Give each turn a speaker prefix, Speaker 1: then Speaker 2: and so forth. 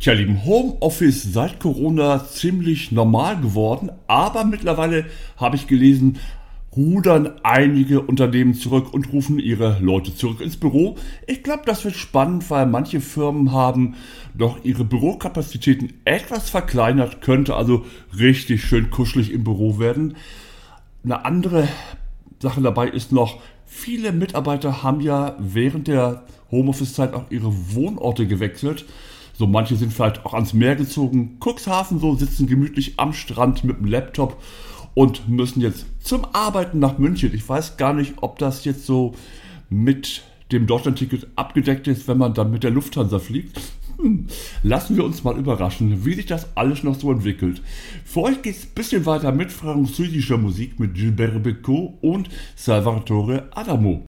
Speaker 1: Tja, lieben, Homeoffice seit Corona ziemlich normal geworden, aber mittlerweile habe ich gelesen, rudern einige Unternehmen zurück und rufen ihre Leute zurück ins Büro. Ich glaube, das wird spannend, weil manche Firmen haben doch ihre Bürokapazitäten etwas verkleinert, könnte also richtig schön kuschelig im Büro werden. Eine andere Sache dabei ist noch, viele Mitarbeiter haben ja während der Homeoffice-Zeit auch ihre Wohnorte gewechselt. So manche sind vielleicht auch ans Meer gezogen, Cuxhaven so, sitzen gemütlich am Strand mit dem Laptop und müssen jetzt zum Arbeiten nach München. Ich weiß gar nicht, ob das jetzt so mit dem Deutschlandticket abgedeckt ist, wenn man dann mit der Lufthansa fliegt. Lassen wir uns mal überraschen, wie sich das alles noch so entwickelt. Für euch geht es ein bisschen weiter mit französischer Musik mit Gilbert Bécaud und Salvatore Adamo.